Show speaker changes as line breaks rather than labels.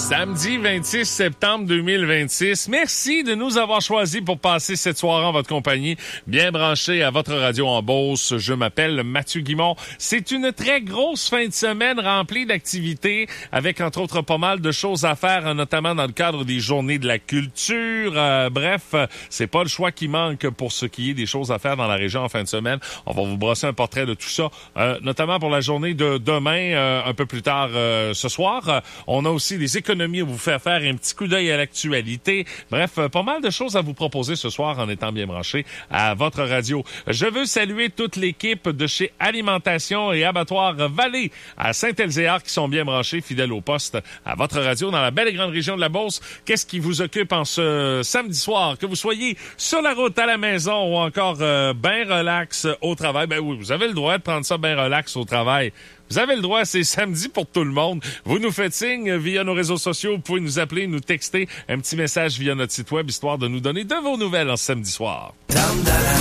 Samedi 26 septembre 2026. Merci de nous avoir choisis pour passer cette soirée en votre compagnie, bien branché à votre radio en Beauce. Je m'appelle Mathieu Guimond. C'est une très grosse fin de semaine remplie d'activités avec, entre autres, pas mal de choses à faire, notamment dans le cadre des journées de la culture. Bref, c'est pas le choix qui manque pour ce qui est des choses à faire dans la région en fin de semaine. On va vous brosser un portrait de tout ça, notamment pour la journée de demain, un peu plus tard ce soir. On a aussi des économies à vous faire un petit coup d'œil à l'actualité. Bref, pas mal de choses à vous proposer ce soir en étant bien branché à votre radio. Je veux saluer toute l'équipe de chez Alimentation et Abattoir Vallée à Saint-Elzéar qui sont bien branchés, fidèles au poste à votre radio dans la belle et grande région de la Beauce. Qu'est-ce qui vous occupe en ce samedi soir? Que vous soyez sur la route, à la maison ou encore bien relax au travail. Ben oui, vous avez le droit de prendre ça bien relax au travail. Vous avez le droit, c'est samedi pour tout le monde. Vous nous faites signe via nos réseaux sociaux. Vous pouvez nous appeler, nous texter un petit message via notre site web, histoire de nous donner de vos nouvelles en ce samedi soir.